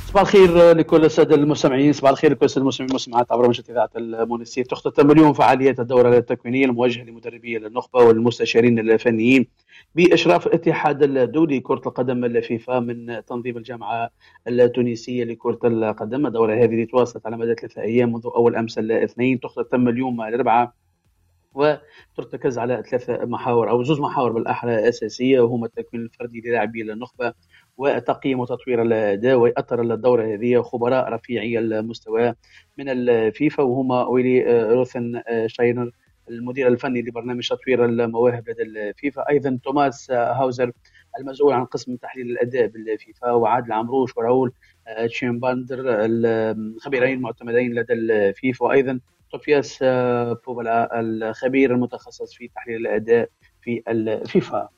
صباح الخير لكل السادة المستمعين، صباح الخير لكل السادة المستمعين والمستمعات عبر منشط إذاعة المونستير. تختتم اليوم فعاليات الدورة التكوينية الموجهة لمدربي النخبة والمستشارين الفنيين بإشراف الاتحاد الدولي كرة القدم الفيفا من تنظيم الجامعة التونسية لكرة القدم. الدورة هذه تواصلت على مدى 3 أيام منذ أول أمس الاثنين، تختتم اليوم الأربعاء وترتكز على 3 محاور أو 2 محاور بالأحرى أساسية، وهما التكوين الفردي للاعبي النخبة وتقييم وتطوير الأداء. ويأثر الدورة هذه خبراء رفيعي المستوى من الفيفا، وهما ويلي روثن شاينر المدير الفني لبرنامج تطوير المواهب لدى الفيفا، أيضا توماس هاوزر المسؤول عن قسم تحليل الأداء بالفيفا، وعادل عمروش وراول تشيمباندر الخبيرين المعتمدين لدى الفيفا، وأيضا توفياس بوبلا الخبير المتخصص في تحليل الأداء في الفيفا.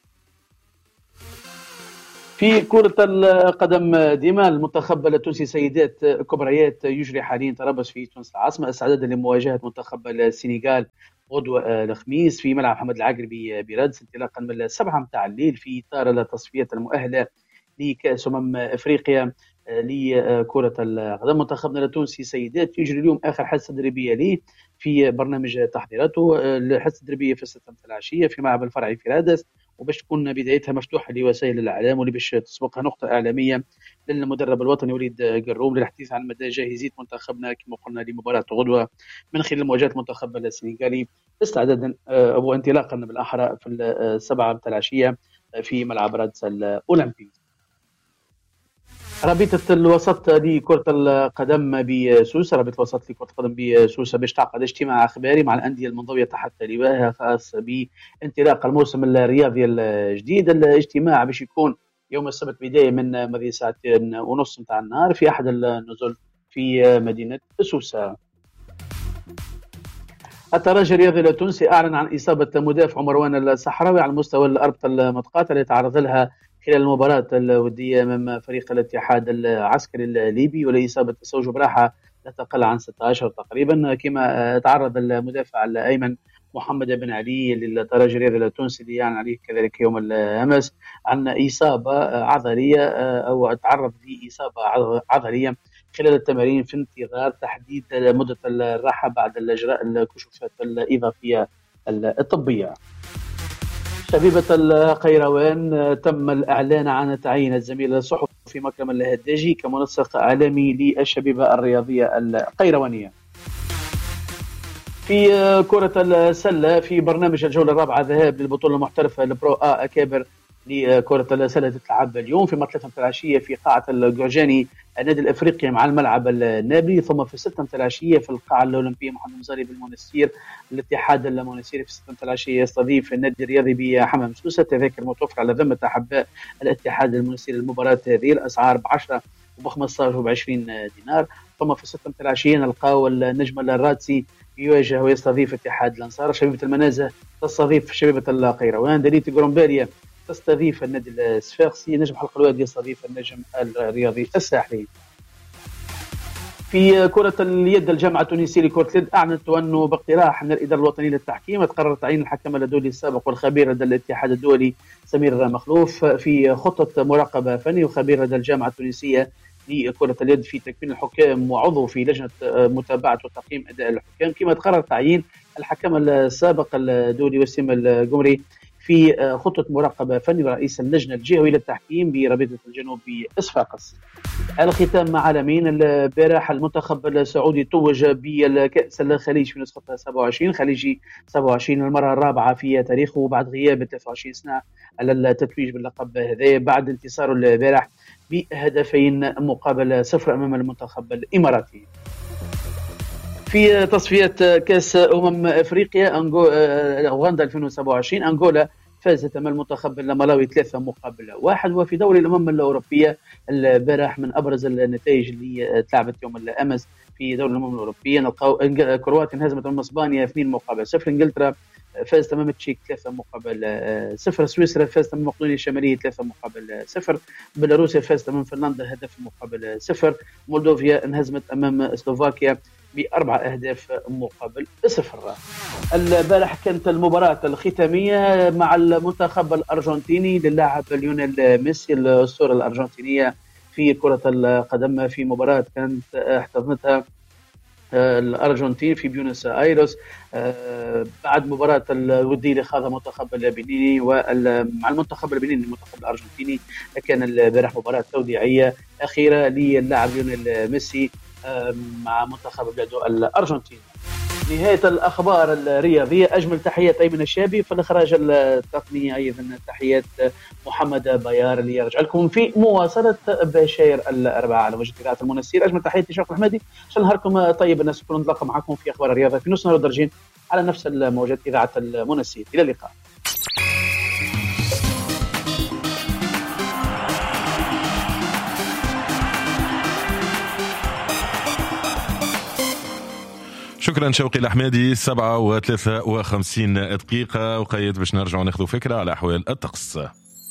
في كرة القدم ديما، المنتخب التونسي سيدات كبريات يجري حاليا تربص في تونس العاصمة استعدادا لمواجهة منتخب السنغال غدوة الخميس في ملعب محمد العقربي برادس، انطلاقا من 7 متاع الليل في إطار التصفيات المؤهلة لكأس أفريقيا لكرة القدم. منتخبنا التونسي سيدات يجري اليوم آخر حصة تدريبية ليه في برنامج تحضيراته. الحصة التدريبية في 6 العشية في ملعب الفرعي في رادس، وباش تكون بدايتها مفتوحة لوسائل الإعلام، واللي باش تسبقها نقطة إعلامية للمدرب الوطني وليد قروم للحديث عن مدى جاهزية منتخبنا كما قلنا لمباراة غدوة من خلال مواجهة المنتخب السنغالي استعدادا وانطلاقا بالأحرى في 7 العشية في ملعب رادس الأولمبي. رابطة الوسط لكرة القدم بسوسة، رابطة الوسط لكرة القدم بسوسة باش تعقد اجتماع أخباري مع الأندية المنضوية تحت لوائها خاص بانطلاق الموسم الرياضي الجديد. الاجتماع باش يكون يوم السبت بداية من ماضي 2:30 متاع النهار في أحد النزل في مدينة سوسة. الترجي الرياضي التونسي أعلن عن إصابة مدافع مروان الصحراوي على مستوى الأربطة المتقاطعة اللي تعرض لها خلال المباراة الودية أمام فريق الاتحاد العسكري الليبي، ولإصابة الزوج براحة لا تقل عن 6 أشهر تقريبا. كما تعرض المدافع الأيمن محمد بن علي للترجي الرياضي التونسي اللي يعني عليه كذلك يوم الأمس عن إصابة عضلية أو تعرض لإصابة عضلية خلال التمارين في انتظار تحديد مدة الراحة بعد الإجراء الكشوفات الإضافية الطبية. شبيبة القيروان تم الإعلان عن تعيين الزميل الصحفي مكرم الهداجي كمنسق إعلامي للشبيبة الرياضية القيروانية. في كرة السلة، في برنامج الجولة الرابعة ذهاب للبطولة المحترفة البرو أكابر لكرة السلة تتلعب اليوم في 3 العشية في قاعة الجوجاني النادي الافريقي مع الملعب النابلي، ثم في 6 العشية في القاعة الأولمبية محمد مزاري بالمنستير. الاتحاد المنستيري في 6 العشية يستضيف النادي الرياضي بحمام سوسة. تذاكر متوفرة على ذمة أحباء الاتحاد المنستيري. المباراة هذه الأسعار ب10 وب15 وب20 دينار. ثم في 6 العشية نلقاو النجم الراتسي يواجه ويستضيف اتحاد الأنصار. شبيبة المنازه تستضيف شبيبة القيروان. دليت جرومباليا تستضيف النادي الصفاقسي. نجم حلق الوادي يستضيف النجم الرياضي الساحلي. في كرة اليد، الجامعة التونسية لكرة اليد أعلنت أنه باقتراح من الإدارة الوطنية للتحكيم تقرر تعيين الحكم الدولي السابق والخبير لدى الاتحاد الدولي سمير مخلوف في خطة مراقبة فني وخبير لدى الجامعة التونسية لكرة اليد في تكوين الحكام وعضو في لجنة متابعة وتقييم أداء الحكام. كما تقرر تعيين الحكم السابق الدولي وسيم القمري في خطة مراقبة فني ورئيس اللجنة الجهوية للتحكيم برابطة الجنوب بصفاقس. الختام مع عالمين. البارح المنتخب السعودي توج بالكأس الخليج في نسخة 27 خليجي 27 المرة الرابعة في تاريخه بعد غياب 23 سنة على التتويج باللقب هذا بعد انتصاره البارح بهدفين مقابل 0 أمام المنتخب الإماراتي. في تصفيات كأس أفريقيا أوغندا 2027 أنغولا فازت أمام المنتخب الملاوي 3 مقابل 1. وفي دوري الأمم الأوروبية البارح من أبرز النتائج اللي تلعبت يوم الأمس في دوري الأمم الأوروبية نلقاو كرواتيا انهزمت أمام اسبانيا 2 مقابل 0. انجلترا فازت أمام التشيك 3 مقابل 0. سويسرا فازت أمام مقدونيا الشمالية 3 مقابل 0. بيلاروسيا فازت أمام فنلندا هدف مقابل 0. مولدوفيا انهزمت أمام سلوفاكيا ب4 أهداف مقابل 0. البارح كانت المباراة الختامية مع المنتخب الأرجنتيني للاعب ليونيل ميسي الأسطورة الأرجنتينية في كرة القدم في مباراة كانت احتضنتها الأرجنتين في بيونس آيرس بعد مباراة الودي اللي خاضها المنتخب البنيني مع المنتخب البنيني المنتخب الأرجنتيني. كان البارح مباراة توديعية أخيرة للاعب ليونيل ميسي مع منتخب بلاده الأرجنتين. نهاية الأخبار الرياضية. أجمل تحيات أيمن الشابي في الإخراج التقني، أيضا تحيات محمد بيار اللي يرجع لكم في مواصلة بشاير الأربعاء على وجه إذاعة المنسير. أجمل تحياتي شرف الحمادي، عشان نهاركم طيب الناس تكونوا نتلاقى معكم في أخبار الرياضة في نص نهار درجين على نفس الموجات إذاعة المنسير. إلى اللقاء. شكرا شوقي الأحمدي. 7:53 دقيقة وقيد باش نرجع ناخذ فكرة على أحوال الطقس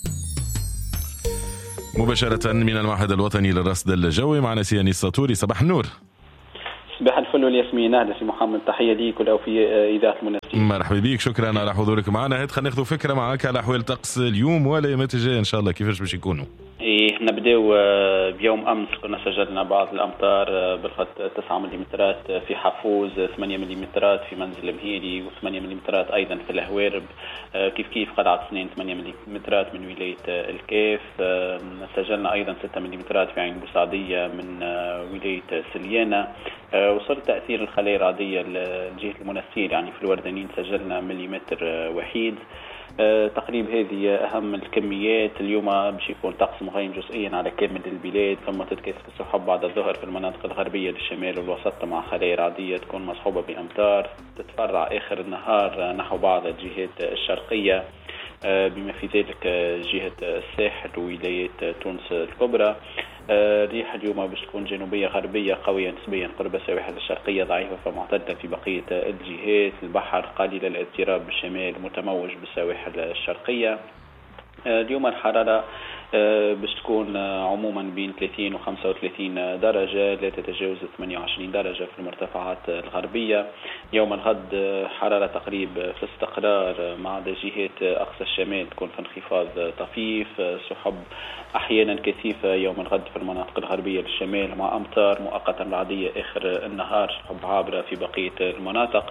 مباشرة من المعهد الوطني للرصد الجوي. معنا سياني الساطوري. صباح النور. صباح الفل والياسمين. أهلا سي محمد، تحية ليك ولو في إذاعة المنسير. مرحبا بك، شكرا على حضورك معنا. هات خلينا ناخذ فكرة معك على أحوال الطقس اليوم ولا يومات الجاية إن شاء الله، كيفاش باش يكونوا؟ نبداو بيوم أمس كنا سجلنا بعض الأمطار بلغة 9 ملم في حفوز، 8 ملم في منزل مهيري، و8 ملم أيضا في الهوارب. كيف قلعة سنين 8 ملم من ولاية الكاف. سجلنا أيضا 6 ملم في عين بوسعدية من ولاية سليانة. وصل تأثير الخلايا الرعدية لجهة المنسير، يعني في الوردانين سجلنا مليمتر وحيد. تقريب هذه أهم الكميات. اليوم باش يكون طقس مغيم جزئيا على كامل البلاد، ثم تتكاثر السحب بعد الظهر في المناطق الغربية للشمال والوسط مع خلايا رعدية تكون مصحوبة بأمطار تتفرع آخر النهار نحو بعض الجهات الشرقية، بما في ذلك جهة الساحل وولاية تونس الكبرى. الريح اليوم باش تكون جنوبية غربية قوية نسبيا قرب السواحل الشرقية، ضعيفة فمعتدلة في بقية الجهات. البحر قليل الاضطراب بالشمال متموج بالسواحل الشرقية. اليوم الحرارة باش تكون عموما بين 30 و 35 درجة، لا تتجاوز 28 درجة في المرتفعات الغربية. يوم الغد حرارة تقريب في الاستقرار، مع جهات أقصى الشمال تكون في انخفاض طفيف، سحب أحيانا كثيفة يوم الغد في المناطق الغربية للشمال مع أمطار مؤقتا رعدية آخر النهار، سحب عابرة في بقية المناطق.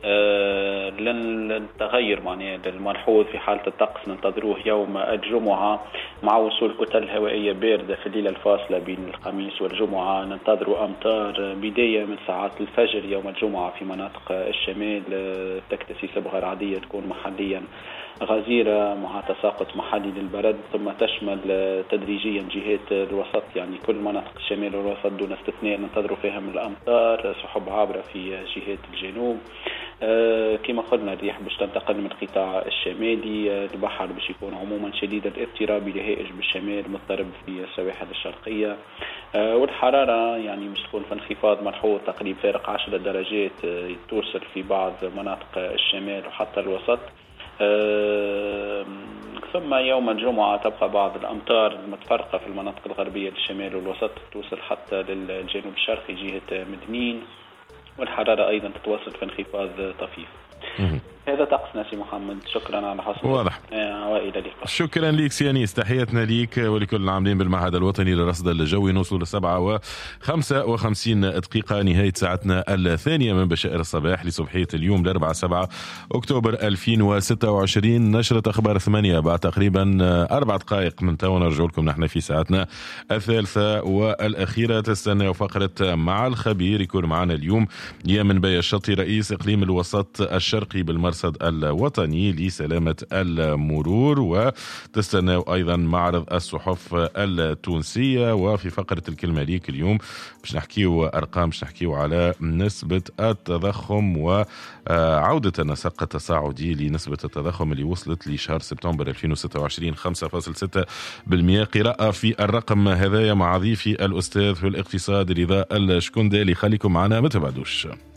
التغير معناه الملحوظ في حالة الطقس ننتظروه يوم الجمعة مع وصول كتل هوائية باردة في الليلة الفاصلة بين الخميس والجمعة. ننتظر أمطار بداية من ساعات الفجر يوم الجمعة في مناطق الشمال، تكتسي صبغة رعدية تكون محليا غزيرة مع تساقط محلي للبرد، ثم تشمل تدريجيا جهات الوسط، يعني كل مناطق الشمال والوسط دون استثناء ننتظر فيها من الأمطار، سحب عابرة في جهات الجنوب. كما قلنا الريح باش تنتقل من القطاع الشمالي. البحر باش يكون عموما شديد الاضطراب لهائج بالشمال مضطرب في السواحل الشرقية. والحرارة يعني باش تكون في انخفاض ملحوظ تقريبا فارق 10 درجات توصل في بعض مناطق الشمال وحتى الوسط. ثم يوم الجمعة تبقى بعض الأمطار المتفرقة في المناطق الغربية للشمال والوسط توصل حتى للجنوب الشرقي جهة مدنين، والحرارة أيضا تتواصل في انخفاض طفيف. هذا طقسنا سي محمد، شكرا على حسن واضح. وإلى اللقاء. شكرا ليك سيانيس، تحياتنا ليك ولكل العاملين بالمعهد الوطني للرصد الجوي. نوصل 7:55 دقيقة نهاية ساعتنا الثانية من بشائر الصباح لصبحية اليوم الأربعاء 7 أكتوبر 2026. نشرة أخبار 8 بعد تقريبا 4 دقائق من تو نرجع لكم نحن في ساعتنا الثالثة والأخيرة. تستنى فقرة مع الخبير، يكون معنا اليوم يامن باي الشطي رئيس إقليم الوسط الشرقي بالمرصد الوطني لسلامة المرور، وتستناو أيضا معرض الصحف التونسية. وفي فقرة الكلمة ليك اليوم باش نحكيو أرقام، باش نحكيو على نسبة التضخم وعودة النسق التصاعدي لنسبة التضخم اللي وصلت لشهر سبتمبر 2026 5.6%. قراءة في الرقم هذايا مع ضيفي الأستاذ في الاقتصاد رضا الشكندالي. خليكم معنا ما تبعدوش.